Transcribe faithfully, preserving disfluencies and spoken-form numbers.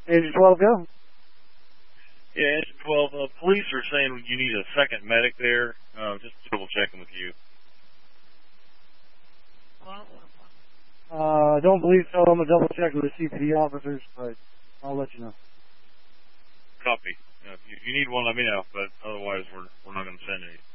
Engine twelve, go. Yeah, Engine twelve, uh, police are saying you need a second medic there. Uh, just double checking with you. Uh, don't believe so. I'm going to double check with the C P D officers, but I'll let you know. Copy. Uh, if you need one, let me know, but otherwise we're, we're not going to send any.